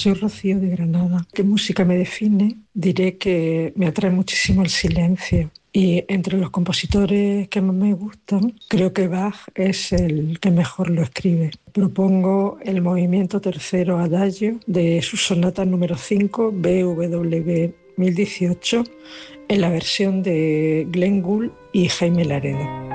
Soy Rocío de Granada. ¿Qué música me define? Diré que me atrae muchísimo el silencio. Y entre los compositores que más me gustan, creo que Bach es el que mejor lo escribe. Propongo el movimiento tercero Adagio de su sonata número 5, BWV 1018, en la versión de Glenn Gould y Jaime Laredo.